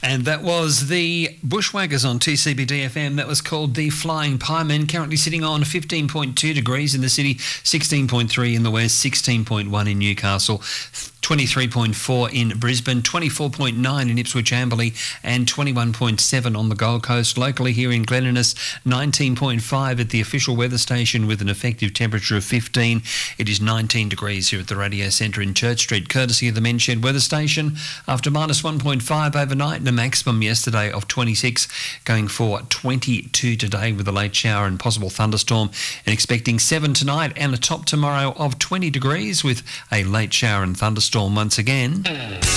And that was the Bushwhackers on 2CBD FM. That was called The Flying Piemen, currently sitting on 15.2 degrees in the city, 16.3 in the west, 16.1 in Newcastle, 23.4 in Brisbane, 24.9 in Ipswich Amberley, and 21.7 on the Gold Coast. Locally here in Glen Innes, 19.5 at the official weather station with an effective temperature of 15. It is 19 degrees here at the Radio Centre in Church Street, courtesy of the Men's Shed weather station, after minus 1.5 overnight and a maximum yesterday of 26, going for 22 today with a late shower and possible thunderstorm, and expecting 7 tonight and a top tomorrow of 20 degrees with a late shower and thunderstorm once again.